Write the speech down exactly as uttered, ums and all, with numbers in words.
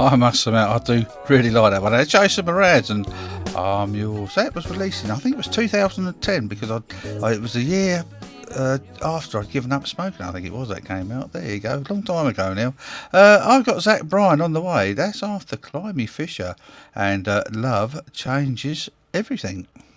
I must admit, I do really like that one. It's Jason Mraz and I'm Yours. That was released in, I think it was two thousand ten, because I, I it was a year uh, after I'd given up smoking, I think it was, that came out. There you go, long time ago now. Uh, I've got Zach Bryan on the way. That's after Climby Fisher and uh, Love Changes Everything.